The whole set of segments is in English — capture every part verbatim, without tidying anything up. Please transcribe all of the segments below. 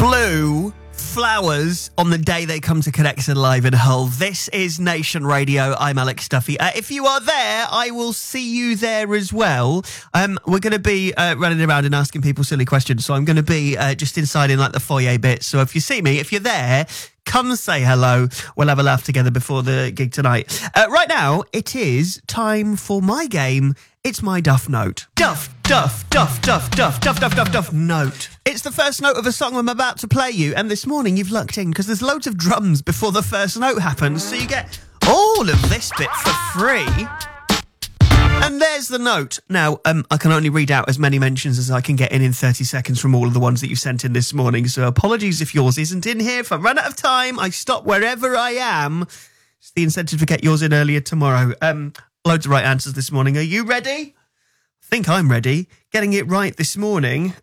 Blue flowers on the day they come to Connection Live in Hull. This is Nation Radio. I'm Alex Duffy. Uh, if you are there, I will see you there as well. Um, we're going to be uh, running around and asking people silly questions, so I'm going to be uh, just inside in like the foyer bit. So if you see me, if you're there, come say hello. We'll have a laugh together before the gig tonight. Uh, right now, it is time for my game. It's my Duff Note. Duff, Duff, Duff, Duff, Duff, Duff, Duff, Duff, Duff Note. It's the first note of a song I'm about to play you, and this morning you've lucked in because there's loads of drums before the first note happens, so you get all of this bit for free. And there's the note. Now, um, I can only read out as many mentions as I can get in in thirty seconds from all of the ones that you sent in this morning, so apologies if yours isn't in here. If I run out of time, I stop wherever I am. It's the incentive to get yours in earlier tomorrow. Um, loads of right answers this morning. Are you ready? I think I'm ready. Getting it right this morning.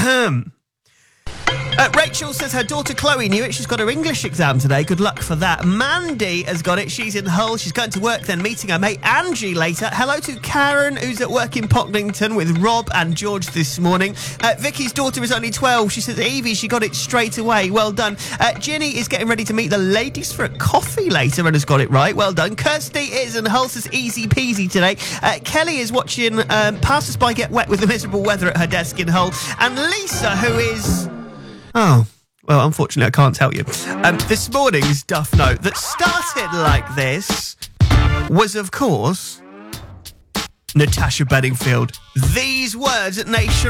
Uh, Rachel says her daughter Chloe knew it. She's got her English exam today. Good luck for that. Mandy has got it. She's in Hull. She's going to work, then meeting her mate Angie later. Hello to Karen, who's at work in Pocklington with Rob and George this morning. Uh, Vicky's daughter is only twelve. She says, Evie, she got it straight away. Well done. Uh, Ginny is getting ready to meet the ladies for a coffee later and has got it right. Well done. Kirsty is in Hull, says easy peasy today. Uh, Kelly is watching um, passers-by get wet with the miserable weather at her desk in Hull. And Lisa, who is... Oh, well, unfortunately, I can't tell you. Um, this morning's Duff Note that started like this was, of course, Natasha Bedingfield. These words at Nation